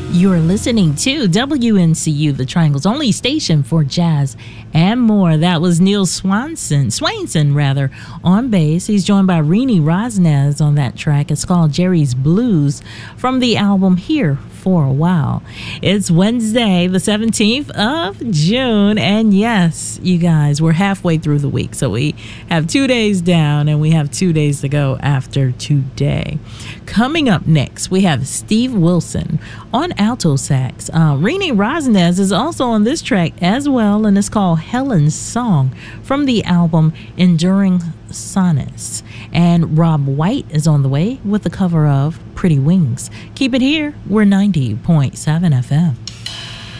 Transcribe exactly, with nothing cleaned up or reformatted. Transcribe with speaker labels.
Speaker 1: You're listening to W N C U, the Triangle's only station for jazz and more. That was Neil Swanson, Swainson rather, on bass. He's joined by Rini Rosnes on that track. It's called Jerry's Blues from the album Here for a While. It's Wednesday, the seventeenth of June, and yes, you guys, we're halfway through the week, so we have two days down and we have two days to go after today. Coming up next, we have Steve Wilson on alto sax. Uh, Rini Rosnes is also on this track as well, and it's called Helen's Song from the album Enduring Sonnets. And Rob White is on the way with the cover of Pretty Wings. Keep it here. We're ninety point seven F M.